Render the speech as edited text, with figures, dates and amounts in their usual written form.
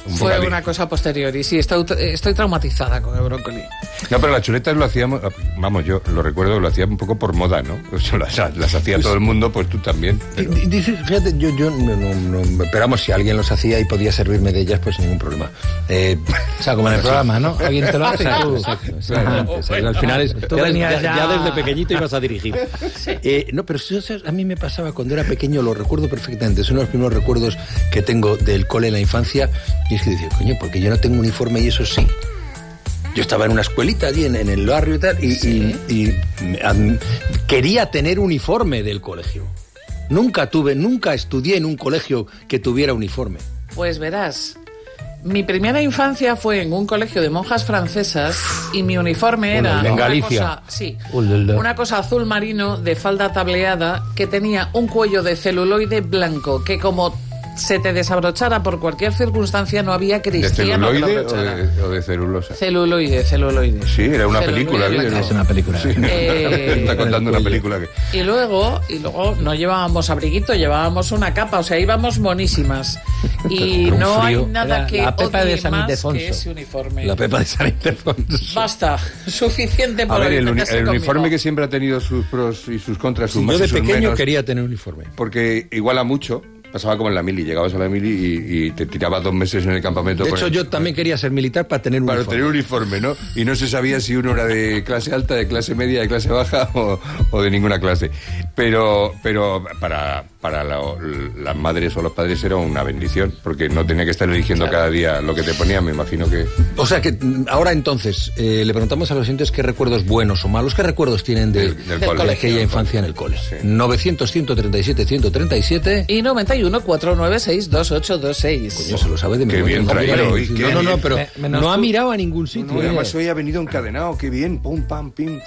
Fue una cosa posterior y sí, estoy traumatizada con el brócoli. No, pero las chuletas lo hacíamos, vamos, yo lo recuerdo, lo hacía un poco por moda, ¿no? O sea, las hacía todo el mundo, pues tú también. Pero... Dices, fíjate, yo no, pero vamos, si alguien los hacía y podía servirme de ellas, pues ningún problema. O sea, como en el programa, ¿no? Alguien te lo hace y tú... Exacto. Al final es... Ya desde pequeñito ibas a dirigir. Sí. No, pero a mí me pasaba cuando era pequeño, lo recuerdo perfectamente, es uno de los primeros recuerdos que tengo del cole en la infancia, y es que decía, coño, porque yo no tengo uniforme y eso sí. Yo estaba en una escuelita allí en el barrio y tal, y quería tener uniforme del colegio. Nunca estudié en un colegio que tuviera uniforme. Pues verás, mi primera infancia fue en un colegio de monjas francesas y mi uniforme era en Galicia. Una cosa azul marino de falda tableada que tenía un cuello de celuloide blanco que como se te desabrochara por cualquier circunstancia no había cristiano. ¿De celuloide o de celulosa? Celuloide. Sí, era una película. Es una película. Sí. Está contando una película. Y luego no llevábamos abriguito, llevábamos una capa, o sea, íbamos monísimas. Y no hay nada que odie más que ese uniforme. La Pepa de San Ildefonso. Basta, suficiente por el uniforme que siempre ha tenido sus pros y sus contras, sus más y sus menos. Yo de pequeño quería tener uniforme. Porque iguala mucho. Pasaba como en la mili, llegabas a la mili y te tirabas 2 meses en el campamento. De hecho, yo también quería ser militar para tener uniforme. Para tener uniforme, ¿no? Y no se sabía si uno era de clase alta, de clase media, de clase baja o de ninguna clase. Pero para las madres o los padres era una bendición, porque no tenía que estar eligiendo cada día lo que te ponían, me imagino que... O sea que ahora entonces, le preguntamos a los oyentes qué recuerdos buenos o malos, qué recuerdos tienen de aquella infancia en el cole. Sí. 900-137-137 y 91-496-2826. Coño, se lo sabe de memoria. Qué bien traído. No, pero no ha mirado a ningún sitio. Además hoy ha venido encadenado, qué bien, pum, pam, pim.